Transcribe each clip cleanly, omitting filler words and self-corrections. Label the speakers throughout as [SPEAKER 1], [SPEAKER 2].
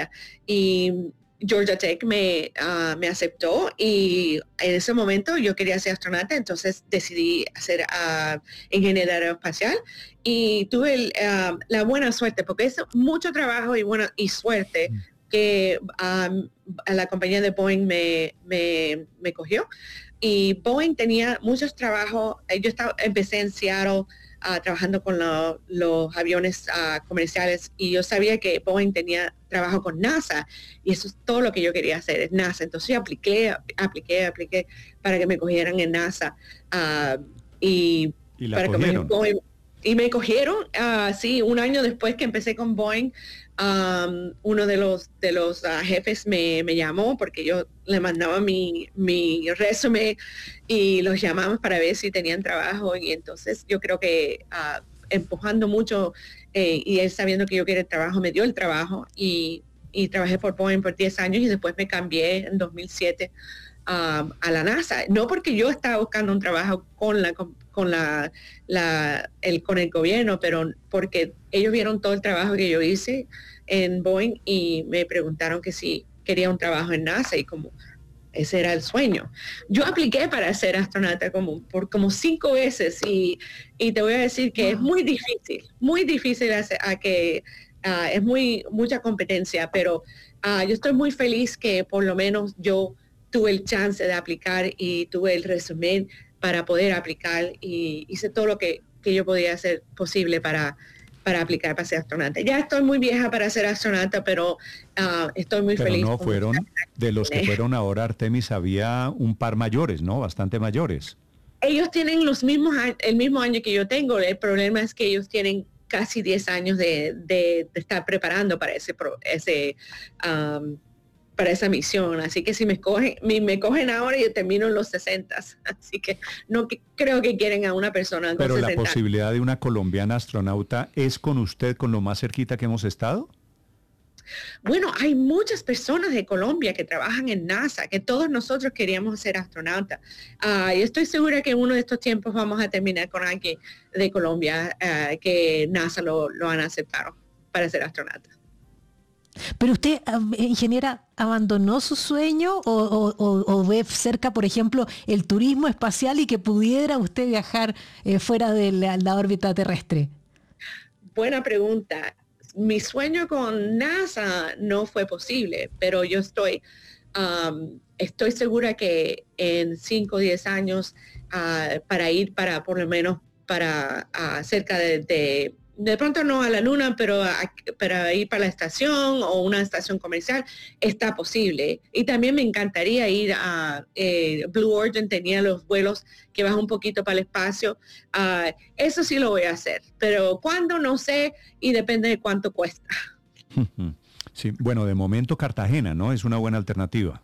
[SPEAKER 1] y Georgia Tech me aceptó y en ese momento yo quería ser astronauta, entonces decidí ser ingeniera aeroespacial y tuve la buena suerte, porque es mucho trabajo y suerte que a la compañía de Boeing me cogió. Y Boeing tenía muchos trabajos. Empecé en Seattle trabajando con los aviones comerciales y yo sabía que Boeing tenía trabajo con NASA y eso es todo lo que yo quería hacer, es NASA. Entonces yo apliqué para que me cogieran en NASA
[SPEAKER 2] y la
[SPEAKER 1] para
[SPEAKER 2] cogieron.
[SPEAKER 1] Y me cogieron, sí, un año después que empecé con Boeing, uno de los jefes me llamó porque yo le mandaba mi resumen y los llamamos para ver si tenían trabajo y entonces yo creo que empujando mucho y él sabiendo que yo quería el trabajo, me dio el trabajo y trabajé por Boeing por 10 años y después me cambié en 2007 a la NASA, no porque yo estaba buscando un trabajo con el gobierno, pero porque ellos vieron todo el trabajo que yo hice en Boeing y me preguntaron que si quería un trabajo en NASA y como ese era el sueño. Yo apliqué para ser astronauta por 5 veces y te voy a decir que es muy difícil es mucha competencia, pero yo estoy muy feliz que por lo menos yo tuve el chance de aplicar y tuve el resumen para poder aplicar y hice todo lo que yo podía hacer posible para aplicar para ser astronauta. Ya estoy muy vieja para ser astronauta, pero estoy muy feliz.
[SPEAKER 2] Pero no fueron, de los que fueron ahora Artemis, había un par mayores, ¿no? Bastante mayores.
[SPEAKER 1] Ellos tienen el mismo año que yo tengo. El problema es que ellos tienen casi 10 años de estar preparando para para esa misión, así que si me cogen ahora yo termino en los 60, así que no creo que quieren a una persona con
[SPEAKER 2] Pero
[SPEAKER 1] 60.
[SPEAKER 2] La posibilidad de una colombiana astronauta es con usted, con lo más cerquita que hemos estado.
[SPEAKER 1] Bueno, hay muchas personas de Colombia que trabajan en NASA, que todos nosotros queríamos ser astronautas. Y estoy segura que en uno de estos tiempos vamos a terminar con alguien de Colombia que NASA lo han aceptado para ser astronauta.
[SPEAKER 3] Pero usted, ingeniera, ¿abandonó su sueño o ve cerca, por ejemplo, el turismo espacial y que pudiera usted viajar fuera de la órbita terrestre?
[SPEAKER 1] Buena pregunta. Mi sueño con NASA no fue posible, pero yo estoy segura que en 5 o 10 años para ir por lo menos para cerca de pronto no a la luna, pero para ir para la estación o una estación comercial está posible. Y también me encantaría ir a Blue Origin, tenía los vuelos que bajan un poquito para el espacio. Eso sí lo voy a hacer, pero cuándo no sé y depende de cuánto cuesta.
[SPEAKER 2] Sí, bueno, de momento Cartagena, ¿no? Es una buena alternativa.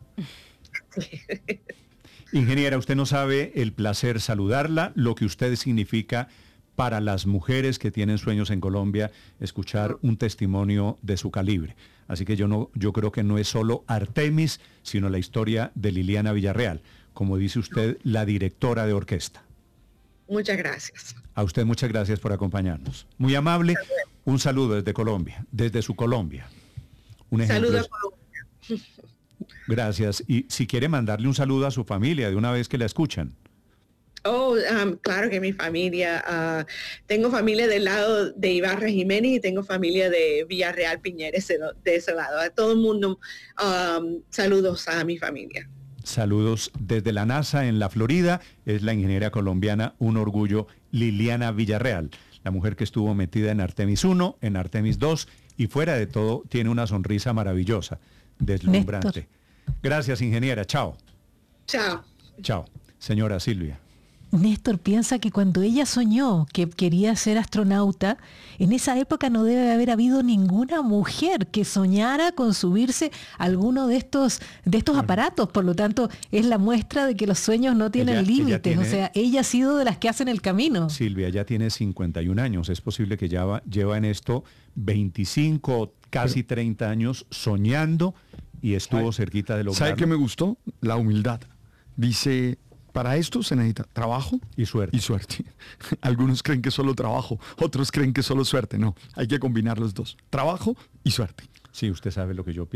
[SPEAKER 2] Ingeniera, usted no sabe el placer saludarla, lo que usted significa para las mujeres que tienen sueños en Colombia, escuchar un testimonio de su calibre. Así que yo creo que no es solo Artemis, sino la historia de Liliana Villarreal, como dice usted, la directora de orquesta.
[SPEAKER 1] Muchas gracias.
[SPEAKER 2] A usted muchas gracias por acompañarnos. Muy amable, un saludo desde Colombia, desde su Colombia. Un ejemplo.
[SPEAKER 1] Saludo a Colombia.
[SPEAKER 2] Gracias. Y si quiere mandarle un saludo a su familia de una vez que la escuchan.
[SPEAKER 1] Claro que mi familia, tengo familia del lado de Ibarra Jiménez y tengo familia de Villarreal Piñeres de ese lado. A todo el mundo, saludos a mi familia.
[SPEAKER 2] Saludos desde la NASA en la Florida, es la ingeniera colombiana, un orgullo, Liliana Villarreal, la mujer que estuvo metida en Artemis 1, en Artemis 2 y fuera de todo tiene una sonrisa maravillosa, deslumbrante. Néstor. Gracias, ingeniera, chao.
[SPEAKER 1] Chao.
[SPEAKER 2] Chao. Señora Silvia.
[SPEAKER 3] Néstor piensa que cuando ella soñó que quería ser astronauta, en esa época no debe haber habido ninguna mujer que soñara con subirse a alguno de estos aparatos. Por lo tanto, es la muestra de que los sueños no tienen límites. O sea, ella ha sido de las que hacen el camino.
[SPEAKER 2] Silvia ya tiene 51 años. Es posible que lleva en esto 25, casi 30 años soñando y estuvo cerquita de lograrlo.
[SPEAKER 4] ¿Sabe qué me gustó? La humildad. Dice... Para esto se necesita trabajo
[SPEAKER 2] y suerte.
[SPEAKER 4] Algunos creen que solo trabajo, otros creen que solo suerte. No, hay que combinar los dos, trabajo y suerte.
[SPEAKER 2] Sí, usted sabe lo que yo